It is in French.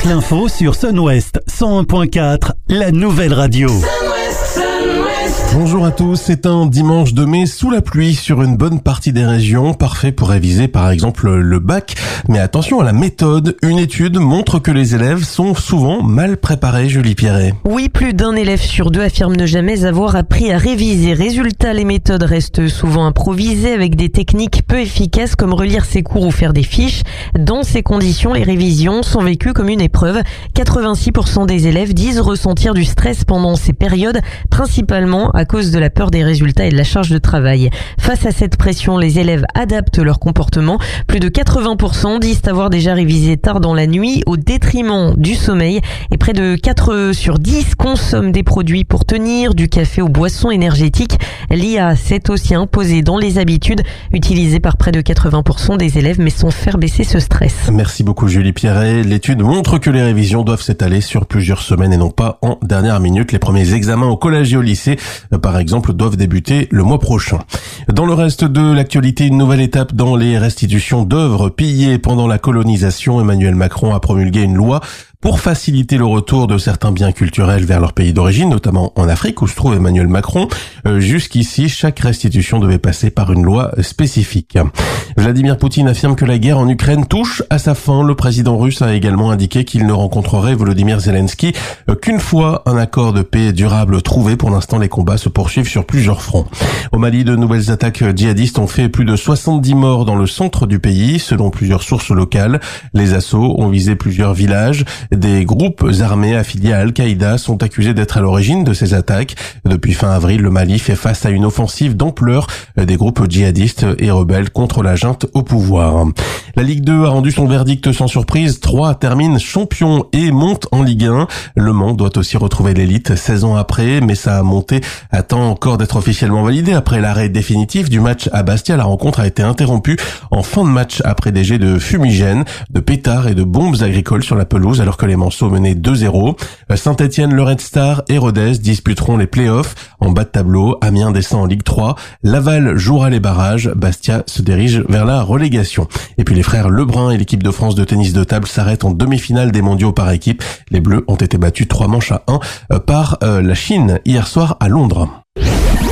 toute l'info sur Sun-Ouest 101.4, la nouvelle radio. Bonjour à tous, c'est un dimanche de mai sous la pluie sur une bonne partie des régions, parfait pour réviser par exemple le bac. Mais attention à la méthode, une étude montre que les élèves sont souvent mal préparés, Julie Pierret. Oui, plus d'un élève sur deux affirme ne jamais avoir appris à réviser. Résultat, les méthodes restent souvent improvisées avec des techniques peu efficaces comme relire ses cours ou faire des fiches. Dans ces conditions, les révisions sont vécues comme une épreuve. 86% des élèves disent ressentir du stress pendant ces périodes, principalement à cause de la peur des résultats et de la charge de travail. Face à cette pression, les élèves adaptent leur comportement. Plus de 80% disent avoir déjà révisé tard dans la nuit au détriment du sommeil et près de 4 sur 10 consomment des produits pour tenir, du café aux boissons énergétiques. L'IA s'est aussi imposée dans les habitudes utilisées par près de 80% des élèves mais sans faire baisser ce stress. Merci beaucoup Julie Pierret. L'étude montre que les révisions doivent s'étaler sur plusieurs semaines et non pas en dernière minute. Les premiers examens au collège et au lycée, par exemple, doivent débuter le mois prochain. Dans le reste de l'actualité, une nouvelle étape dans les restitutions d'œuvres pillées pendant la colonisation. Emmanuel Macron a promulgué une loi pour faciliter le retour de certains biens culturels vers leur pays d'origine, notamment en Afrique où se trouve Emmanuel Macron. Jusqu'ici, chaque restitution devait passer par une loi spécifique. Vladimir Poutine affirme que la guerre en Ukraine touche à sa fin. Le président russe a également indiqué qu'il ne rencontrerait Volodymyr Zelensky qu'une fois un accord de paix durable trouvé. Pour l'instant, les combats se poursuivent sur plusieurs fronts. Au Mali, de nouvelles attaques djihadistes ont fait plus de 70 morts dans le centre du pays, selon plusieurs sources locales. Les assauts ont visé plusieurs villages. Des groupes armés affiliés à Al-Qaïda sont accusés d'être à l'origine de ces attaques. Depuis fin avril, le Mali fait face à une offensive d'ampleur des groupes djihadistes et rebelles contre la junte au pouvoir. La Ligue 2 a rendu son verdict sans surprise. 3 termine champion et monte en Ligue 1. Le Mans doit aussi retrouver l'élite 16 ans après, mais sa montée attend encore d'être officiellement validée. Après l'arrêt définitif du match à Bastia, la rencontre a été interrompue en fin de match après des jets de fumigènes, de pétards et de bombes agricoles sur la pelouse alors que les Manceaux menaient 2-0. Saint-Etienne, le Red Star et Rodez disputeront les playoffs. En bas de tableau, Amiens descend en Ligue 3. Laval jouera les barrages. Bastia se dirige vers la relégation. Et puis les frères Lebrun et l'équipe de France de tennis de table s'arrêtent en demi-finale des mondiaux par équipe. Les Bleus ont été battus 3 manches à 1 par la Chine hier soir à Londres.